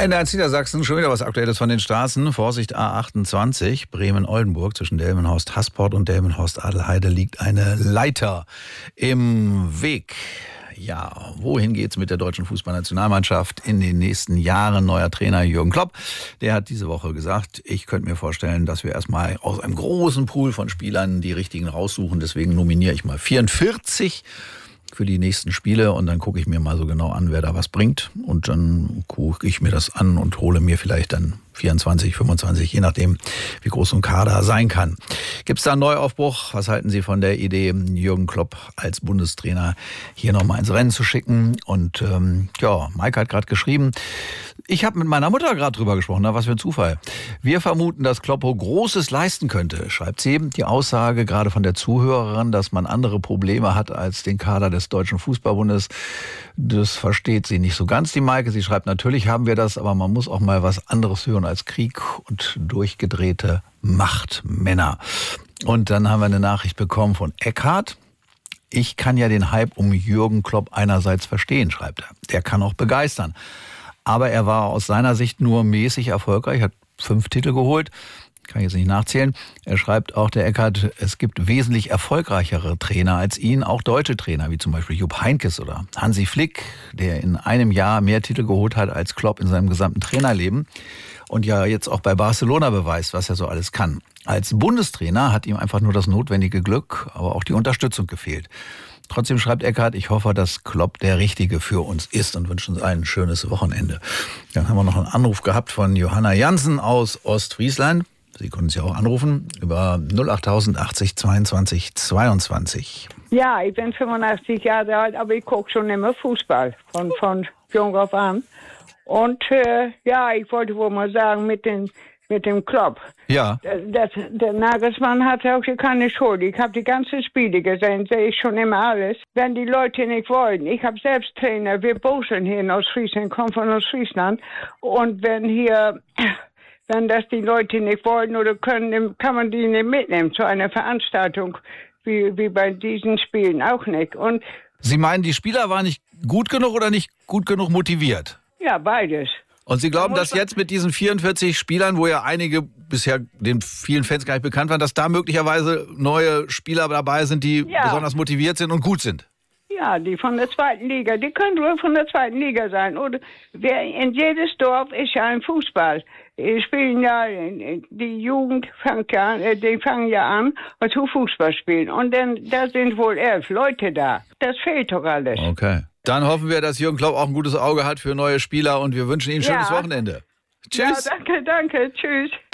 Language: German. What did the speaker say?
In Niedersachsen schon wieder was Aktuelles von den Straßen. Vorsicht A28, Bremen-Oldenburg. Zwischen Delmenhorst-Hasport und Delmenhorst-Adelheide liegt eine Leiter im Weg. Ja, wohin geht's mit der deutschen Fußballnationalmannschaft in den nächsten Jahren? Neuer Trainer Jürgen Klopp, der hat diese Woche gesagt, ich könnte mir vorstellen, dass wir erstmal aus einem großen Pool von Spielern die richtigen raussuchen. Deswegen nominiere ich mal 44 für die nächsten Spiele und dann gucke ich mir mal so genau an, wer da was bringt. Und dann gucke ich mir das an und hole mir vielleicht dann 24, 25, je nachdem, wie groß so ein Kader sein kann. Gibt es da einen Neuaufbruch? Was halten Sie von der Idee, Jürgen Klopp als Bundestrainer hier nochmal ins Rennen zu schicken? Und Maike hat gerade geschrieben, ich habe mit meiner Mutter gerade drüber gesprochen, was für ein Zufall. Wir vermuten, dass Kloppo Großes leisten könnte, schreibt sie. Die Aussage gerade von der Zuhörerin, dass man andere Probleme hat als den Kader des Deutschen Fußballbundes, das versteht sie nicht so ganz, die Maike. Sie schreibt, natürlich haben wir das, aber man muss auch mal was anderes hören als Krieg und durchgedrehte Machtmänner. Und dann haben wir eine Nachricht bekommen von Eckhard. Ich kann ja den Hype um Jürgen Klopp einerseits verstehen, schreibt er. Der kann auch begeistern. Aber er war aus seiner Sicht nur mäßig erfolgreich, hat 5 Titel geholt. Kann ich jetzt nicht nachzählen. Er schreibt auch, der Eckhard, es gibt wesentlich erfolgreichere Trainer als ihn, auch deutsche Trainer, wie zum Beispiel Jupp Heynckes oder Hansi Flick, der in einem Jahr mehr Titel geholt hat als Klopp in seinem gesamten Trainerleben und ja jetzt auch bei Barcelona beweist, was er so alles kann. Als Bundestrainer hat ihm einfach nur das notwendige Glück, aber auch die Unterstützung gefehlt. Trotzdem schreibt Eckhard, ich hoffe, dass Klopp der Richtige für uns ist und wünsche uns allen ein schönes Wochenende. Dann haben wir noch einen Anruf gehabt von Johanna Jansen aus Ostfriesland. Sie können uns ja auch anrufen über 08000 80 22 22. Ja, ich bin 85 Jahre alt, aber ich gucke schon immer Fußball von jung auf an. Und ich wollte wohl mal sagen, mit dem Klopp. Ja. Der Nagelsmann hat auch keine Schuld. Ich habe die ganzen Spiele gesehen, sehe ich schon immer alles. Wenn die Leute nicht wollen. Ich habe selbst Trainer, wir Burschen hier in Ostfriesland, kommen von Ostfriesland. Und wenn das die Leute nicht wollen oder können, kann man die nicht mitnehmen zu einer Veranstaltung, wie bei diesen Spielen auch nicht. Und Sie meinen, die Spieler waren nicht gut genug oder nicht gut genug motiviert? Ja, beides. Und Sie glauben, dass jetzt mit diesen 44 Spielern, wo ja einige bisher den vielen Fans gar nicht bekannt waren, dass da möglicherweise neue Spieler dabei sind, die besonders motiviert sind und gut sind? Ja, die von der zweiten Liga. Die können nur von der zweiten Liga sein. Oder in jedes Dorf ist ja ein Fußball. Die spielen ja, die Jugend die fangen ja an zu Fußball spielen. Und dann, da sind wohl 11 Leute da. Das fehlt doch alles. Okay. Dann hoffen wir, dass Jürgen Klopp auch ein gutes Auge hat für neue Spieler und wir wünschen Ihnen ein schönes Wochenende. Tschüss. Ja, danke. Tschüss.